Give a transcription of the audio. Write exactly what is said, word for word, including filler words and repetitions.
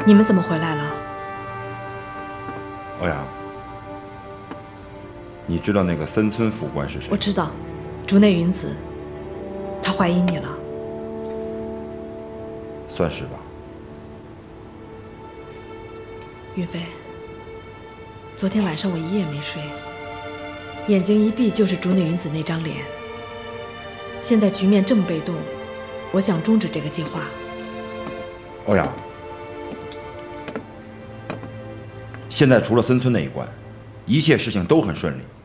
你们怎么回来了？ 欧阳，你知道那个森村副官是谁？ 我知道，竹内云子，她怀疑你了。 算是吧。 云飞，昨天晚上我一夜没睡，眼睛一闭就是竹内云子那张脸。现在局面这么被动，我想终止这个计划。 欧阳，现在除了森村那一关，一切事情都很顺利。